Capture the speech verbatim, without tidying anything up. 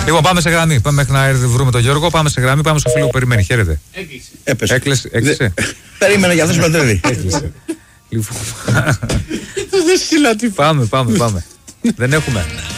Λοιπόν, πάμε σε γραμμή. Πάμε μέχρι να έρθει, βρούμε τον Γιώργο. Πάμε σε γραμμή. Πάμε στο φίλο που περιμένει. Χαίρετε. Έκλεισε. Έπεσε. Έκλεισε. Έκλεισε. Περίμενα για αυτό το παιδί. Έκλεισε. Λοιπόν. Πάμε, πάμε, πάμε. Δεν έχουμε.